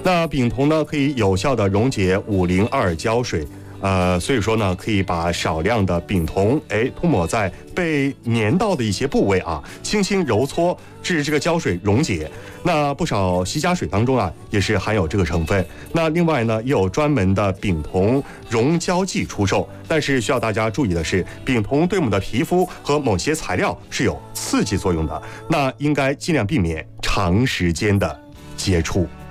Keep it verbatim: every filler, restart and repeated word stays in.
那丙酮呢，可以有效的溶解五零二胶水。呃，所以说呢，可以把少量的丙酮，哎，涂抹在被粘到的一些部位啊，轻轻揉搓，致这个胶水溶解。那不少洗甲水当中啊，也是含有这个成分。那另外呢，也有专门的丙酮溶胶剂出售。但是需要大家注意的是，丙酮对我们的皮肤和某些材料是有刺激作用的，那应该尽量避免长时间的接触。